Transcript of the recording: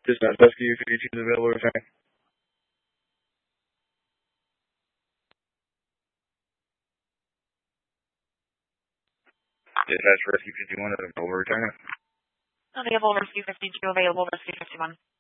Dispatch Rescue 52 is available return. Dispatch Rescue 51 is available return. Available Rescue 52, available Rescue 51.